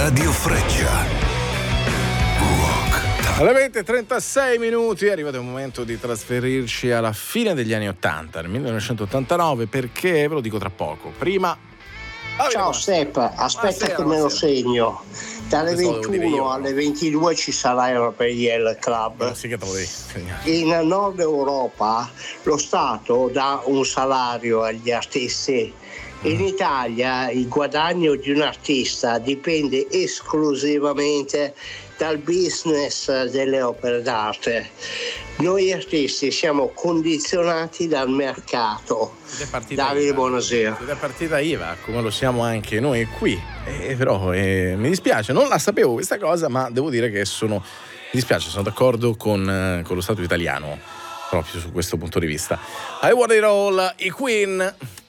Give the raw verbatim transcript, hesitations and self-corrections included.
Radio Freccia. Rock. Alle venti e trentasei minuti è arrivato il momento di trasferirci alla fine degli anni ottanta, nel millenovecentottantanove, perché ve lo dico tra poco. Prima Ciao Step, aspetta che me lo segno. Dalle ventuno alle ventidue ci sarà il Raphael Club. Sì, che te lo devi segnare. In Nord Europa lo Stato dà un salario agli artisti. In Italia il guadagno di un artista dipende esclusivamente dal business delle opere d'arte. Noi artisti siamo condizionati dal mercato. Davide, buonasera. Siete partita I V A, come lo siamo anche noi qui. Eh, però eh, mi dispiace, non la sapevo questa cosa, ma devo dire che sono. Mi dispiace, sono d'accordo con, eh, con lo Stato italiano proprio su questo punto di vista. I Want It All, i Queen.